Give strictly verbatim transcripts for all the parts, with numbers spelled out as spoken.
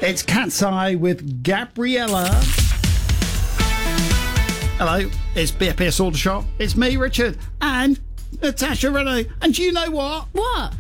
It's Cat's Eye with Gabriella. Hello, it's B F S Aldershot. It's me, Richard, and Natasha Renee. And do you know what? What?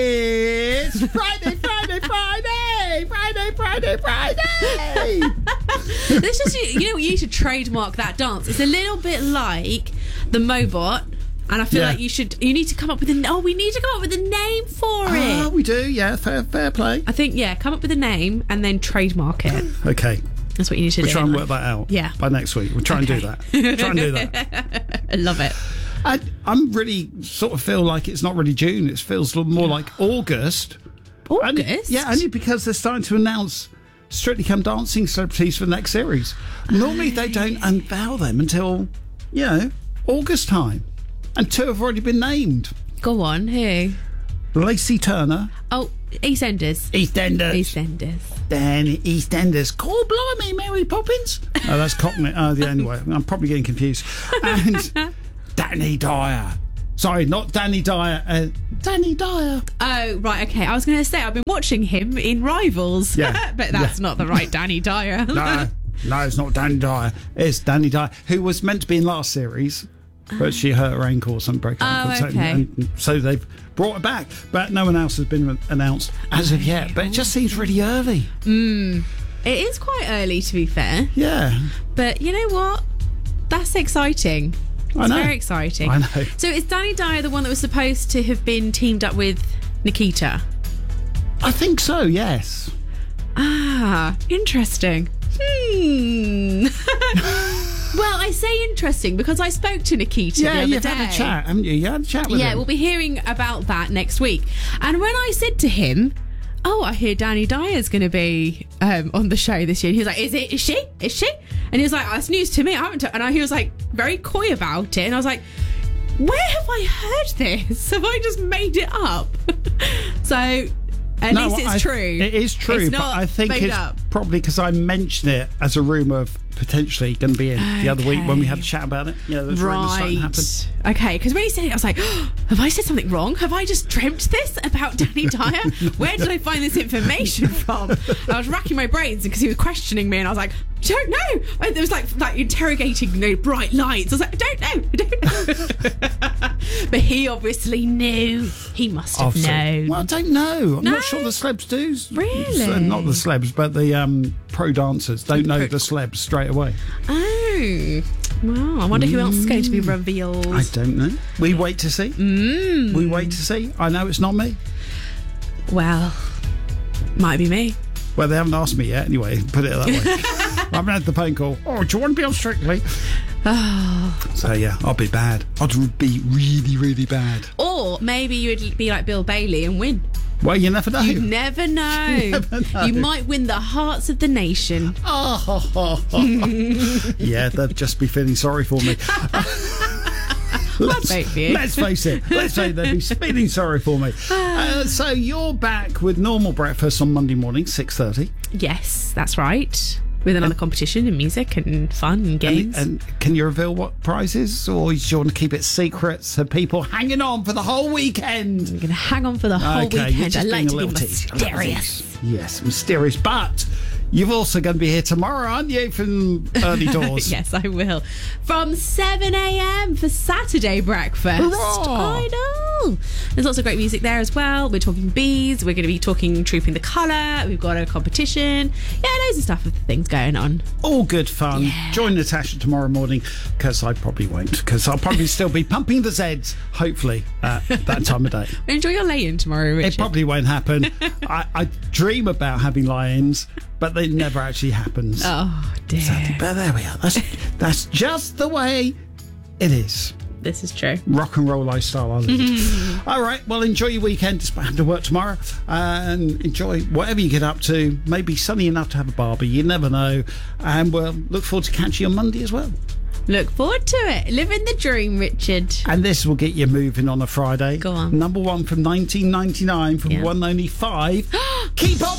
It's Friday, Friday, Friday, Friday, Friday, Friday. This is, you know, you should trademark that dance. It's a little bit like the Mobot. And I feel Yeah. like you should, you need to come up with a, oh, we need to come up with a name for Ah, it. we do, yeah, fair, fair play. I think, yeah, come up with a name and then trademark it. Okay, That's what you need to we'll do. try and work that out. Yeah. By next week, we'll try and do Okay. that. Try and do that. I love it. I, I'm really sort of feel like it's not really June. It feels more like August. Only- August? yeah, only because they're starting to announce Strictly Come Dancing celebrities for the next series. Normally they don't unveil them until, you know, August time. And two have already been named. Go on, who? Lacey Turner. Oh, EastEnders. EastEnders. EastEnders. Then EastEnders. Call blimey, Mary Poppins. Oh, that's Cockney. Oh, yeah, anyway, I'm probably getting confused. And Danny Dyer. Sorry, not Danny Dyer. Uh, Danny Dyer. Oh, right, okay. I was going to say, I've been watching him in Rivals. Yeah. But that's Yeah. not the right Danny Dyer. No, no, it's not Danny Dyer. It's Danny Dyer, who was meant to be in last series, but she hurt her ankle or something, broke her Oh, ankle. okay. So, and so they've brought her back, but no one else has been announced as of yet. But it just seems really early. Mm. It is quite early, to be fair. Yeah. But you know what? That's exciting. It's I know. very exciting. I know. So is Danny Dyer the one that was supposed to have been teamed up with Nikita? I think so, yes. Ah, interesting. Hmm. Well, I say interesting because I spoke to Nikita Yeah, the other you've day. had a chat, haven't you? You had a chat with Yeah, him. we'll be hearing about that next week. And when I said to him, oh, I hear Danny Dyer's going to be um, on the show this year, he was like, is it? Is she? Is she? And he was like, that's news to me. I haven't. T-. And I, he was like very coy about it. And I was like, where have I heard this? Have I just made it up? So at No, least it's I- true. It is true, It's but not I think made it's up. probably because I mentioned it as a rumour of potentially going to be in the other week when we had a chat about it. Yeah, there's rumours starting to happen. Right. Okay, because when he said it, I was like, oh, have I said something wrong? Have I just dreamt this about Danny Dyer? Where did I find this information from? I was racking my brains because he was questioning me and I was like, I don't know. And there was like like interrogating, you know, bright lights. I was like, I don't know. I don't know. But he obviously knew. He must have Obviously. known. Well, I don't know. I'm No? not sure the celebs do. Really? So, not the celebs, but the um, pro dancers don't know Pro- the celebs straight away. Oh. Well, I wonder who else is going to be revealed. I don't know. We wait to see. Mm. We wait to see. I know it's not me. Well, might be me. Well, they haven't asked me yet anyway. Put it that way. I haven't had the phone call. Oh, do you want to be on Strictly? Oh. So, yeah, I'll be bad. I'd be really, really bad. Or maybe you'd be like Bill Bailey and win. Well, you never know. You never know. You never know. You might win the hearts of the nation. Oh, yeah, they'd just be feeling sorry for me. let's, vote for you. let's face it. Let's say they'd be feeling sorry for me. Uh, so you're back with normal breakfast on Monday morning, six thirty. Yes, that's right. With another competition and music and fun and games. And, and can you reveal what prizes, or do you want to keep it secret so people hanging on for the whole weekend? I'm going to hang on for the whole Okay, you're weekend. just I like being to a be little tease. A little mysterious. tease. Yes, mysterious. But you're also going to be here tomorrow, aren't you, from early doors? Yes, I will. From seven a.m. for Saturday breakfast. Hurrah! I know. There's lots of great music there as well. We're talking bees. We're going to be talking Trooping the Colour. We've got a competition. Yeah, loads of stuff with things going on. All good fun. Yeah. Join Natasha tomorrow morning, because I probably won't, because I'll probably still be pumping the Zeds, hopefully, at that time of day. Enjoy your lay-in tomorrow, Richard. It probably won't happen. I, I dream about having lie-ins, but it never actually happens. Oh, dear. But there we are. That's, that's just the way it is. This is true. Rock and roll lifestyle I live. All right, well, enjoy your weekend despite having to work tomorrow, and enjoy whatever you get up to. Maybe sunny enough to have a barbie, you never know. And we'll look forward to catching you on Monday as well. Look forward to it. Living the dream, Richard. And this will get you moving on a Friday. Go on. Number one from nineteen ninety-nine from Yeah. one only five. Keep on